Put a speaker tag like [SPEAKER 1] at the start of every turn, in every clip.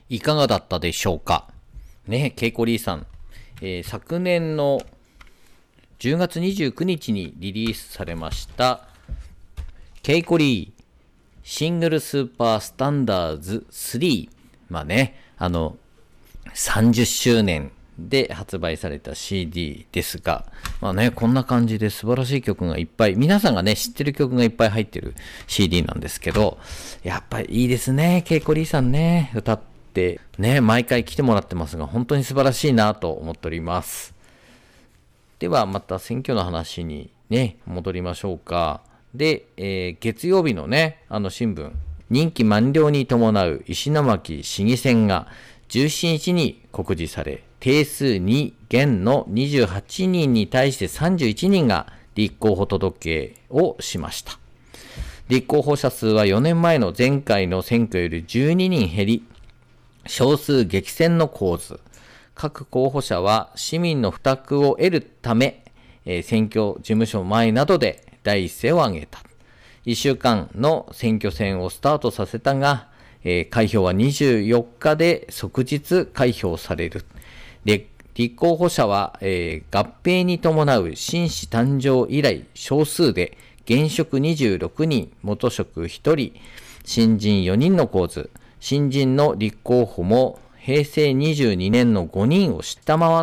[SPEAKER 1] いかがだったでしょうかね。ケイコリーさん、昨年の10月29日にリリースされましたケイコリーシングルスーパースタンダーズ3、30周年で発売された CD ですが、こんな感じで素晴らしい曲がいっぱい、皆さんがね知ってる曲がいっぱい入ってる CD なんですけど、やっぱりいいですね。ケイコリーさんね、歌ってね、毎回来てもらってますが、本当に素晴らしいなと思っております。ではまた選挙の話にね戻りましょうか。で、月曜日のね新聞、任期満了に伴う石巻市議選が17日に告示され、定数2減の28人に対して31人が立候補届をしました。立候補者数は4年前の前回の選挙より12人減り、少数激戦の構図。各候補者は市民の負託を得るため、選挙事務所前などで第一声を上げた。1週間の選挙戦をスタートさせたが、開票は24日で即日開票される。で、立候補者は、合併に伴う新市誕生以来少数で、現職26人、元職1人、新人4人の構図。新人の立候補も平成22年の5人を下回って、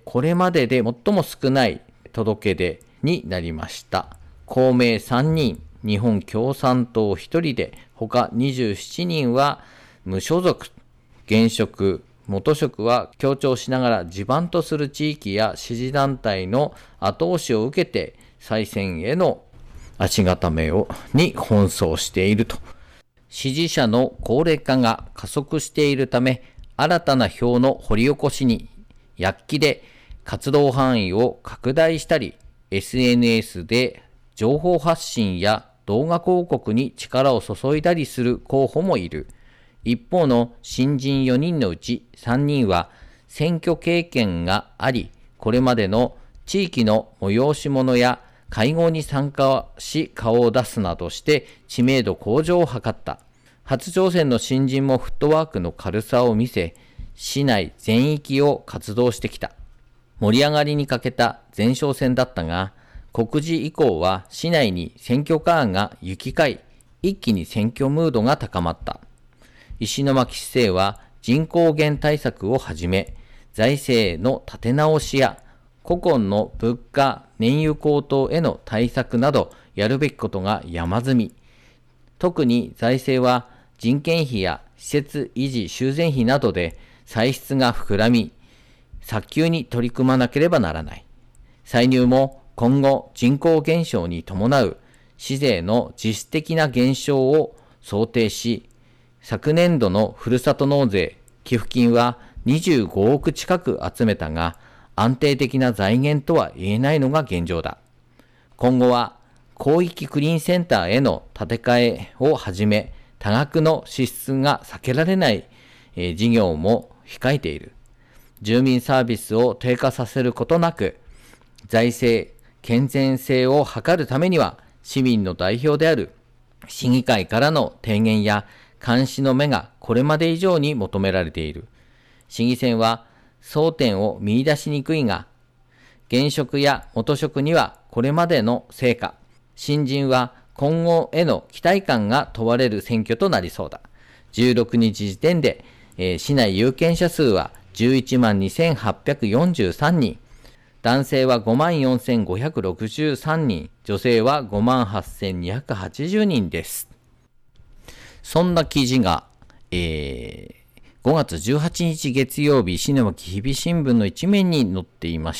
[SPEAKER 1] これまでで最も少ない届け出になりました。公明3人、日本共産党1人で、他27人は無所属。現職、元職は強調しながら地盤とする地域や支持団体の後押しを受けて再選への足固めに奔走していると。支持者の高齢化が加速しているため、新たな票の掘り起こしに躍起で活動範囲を拡大したり、SNS で情報発信や動画広告に力を注いだりする候補もいる。一方の新人4人のうち3人は選挙経験があり、これまでの地域の催し物や会合に参加し顔を出すなどして知名度向上を図った。初挑戦の新人もフットワークの軽さを見せ、市内全域を活動してきた。盛り上がりに欠けた前哨戦だったが、告示以降は市内に選挙カーが行き交い、一気に選挙ムードが高まった。石巻市政は人口減対策をはじめ、財政の立て直しや古今の物価・燃油高騰への対策などやるべきことが山積み。特に財政は人件費や施設維持修繕費などで歳出が膨らみ、早急に取り組まなければならない。歳入も今後人口減少に伴う市税の実質的な減少を想定し、昨年度のふるさと納税寄付金は25億近く集めたが、安定的な財源とは言えないのが現状だ。今後は広域クリーンセンターへの建て替えをはじめ、多額の支出が避けられない、事業も控えている。住民サービスを低下させることなく、財政健全性を図るためには、市民の代表である市議会からの提言や監視の目がこれまで以上に求められている。市議選は争点を見出しにくいが、現職や元職にはこれまでの成果、新人は今後への期待感が問われる選挙となりそうだ。16日時点で、市内有権者数は11万2843人、男性は5万4563人、女性は5万8280人です。そんな記事が、5月18日月曜日、石巻日々新聞の一面に載っていました。